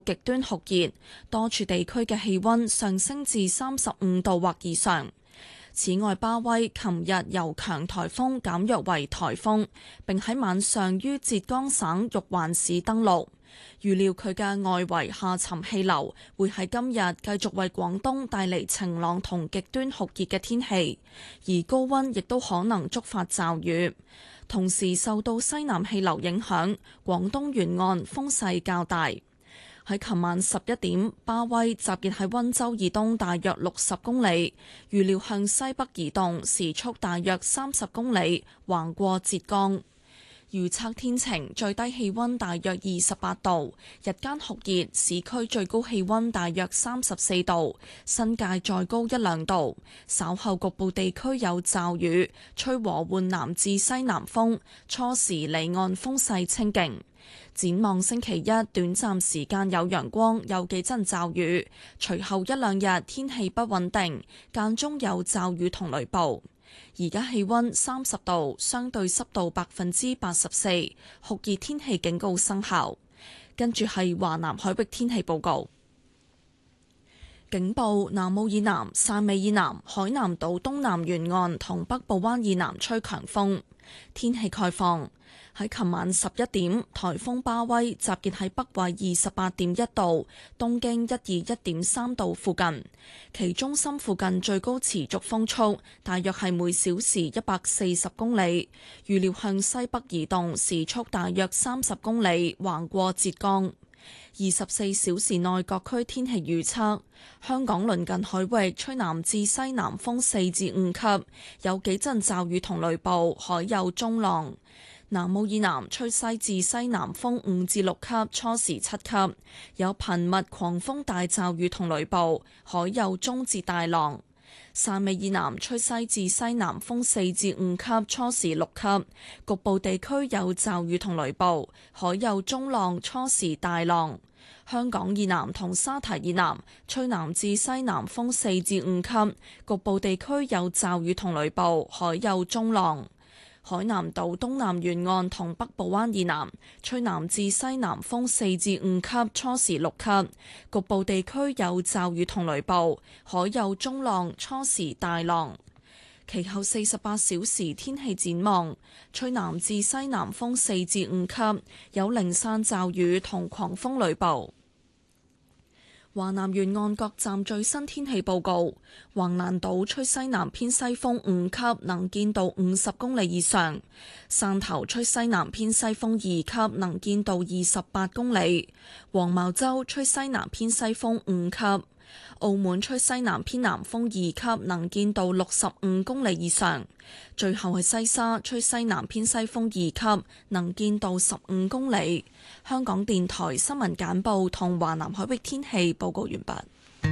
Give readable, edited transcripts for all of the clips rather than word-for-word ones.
極端酷熱，多處地區嘅氣溫上升至35度或以上。此外，巴威琴日由強颱風減弱為颱風，並喺晚上於浙江省玉環市登陸。預料佢嘅外圍下沉氣流會喺今日繼續為廣東帶嚟晴朗同極端酷熱嘅天氣，而高溫亦都可能觸發驟雨。同時受到西南氣流影響，廣東沿岸風勢較大。喺琴晚11點，巴威集結喺溫州以東大約60公里，預料向西北移動，時速大約30公里，橫過浙江。預測天晴，最低氣溫大約28度，日間酷熱，市區最高氣溫大約34度，新界再高1-2度。稍後局部地區有驟雨，吹和緩南至西南風，初時離岸風勢清勁。展望星期一，短暫時間有陽光，有幾陣驟雨，隨後1-2日天氣不穩定，間中有驟雨同雷暴。而家氣溫30度，相對濕度84%，酷熱天氣警告生效。跟住係華南海域天氣報告。警報：南澳以南、汕尾以南、海南島東南沿岸同北部灣以南吹強風。天氣概況：喺琴晚11點，颱風巴威集結喺北緯28.1度、東經121.3度附近，其中心附近最高持續風速大約係每小時140公里，預料向西北移動，時速大約30公里，橫過浙江。24小時內各區天氣預測：香港鄰近海域吹南至西南風4至5級，有幾陣驟雨同雷暴，海有中浪。南澳以南吹西至西南風5至6級，初時7級，有頻密狂風大驟雨同雷暴，海有中至大浪。汕尾以南吹西至西南風4至5級，初時6級，局部地區有驟雨同雷暴，海有中浪，初時大浪。香港以南同沙堤以南吹南至西南風4至5級，局部地區有驟雨同雷暴，海有中浪。海南島東南沿岸同北部灣以南吹南至西南風4至5級，初時6級，局部地區有驟雨同雷暴，海有中浪，初時大浪。其後48小時天氣展望：吹南至西南風4至5級，有零散驟雨同狂風雷暴。華南沿岸各站最新天氣報告：橫瀾島吹西南偏西風5級，能見度50公里以上；汕頭吹西南偏西風2級，能見度28公里；黃茅洲吹西南偏西風5級；澳門吹西南偏南風2級，能見度65公里以上。最後係西沙吹西南偏西風2級，能見度15公里。香港電台新聞簡報同華南海域天氣報告完畢。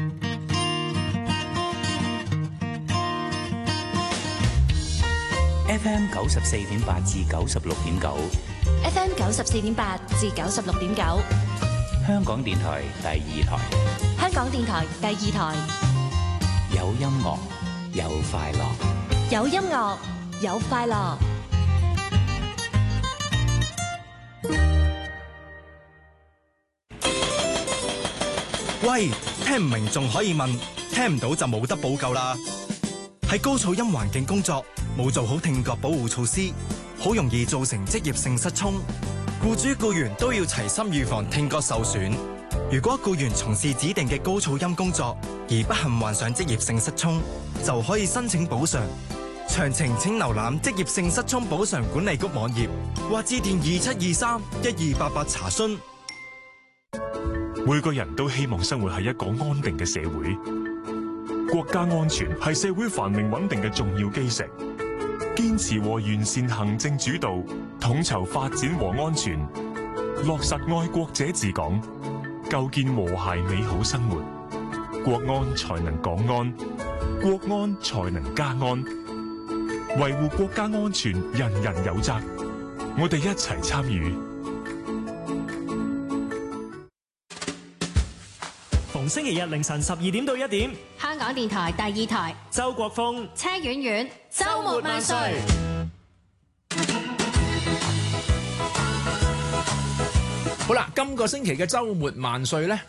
FM 94.8至96.9 ，FM 94.8至96.9， 香港電台第2台， 香港電台第2台， 有音樂，有快樂， 有音樂，有快樂。 喂，聽唔明仲可以問，聽唔到就冇得補救啦。喺高噪音環境工作，冇做好聽覺保護措施，好容易造成職業性失聰。僱主僱員都要齊心預防聽覺受損。如果僱員從事指定嘅高噪音工作而不幸患上職業性失聰，就可以申請補償。詳情請瀏覽職業性失聰補償管理局網頁或致電2723-1288查詢。 每個人都希望生活喺一個安定嘅社會，國家安全係社會繁榮穩定嘅重要基石。堅持和完善行政主導，統籌發展和安全，落實愛國者治港，構建和諧美好生活，國安才能港安，國安才能家安。維護國家安全，人人有責，我哋一齊參與。 逢星期日凌晨12點到1點， 香港電台第2台， 周國峰、 車婉婉，週末萬歲。 好啦，今個星期嘅週末萬歲呢，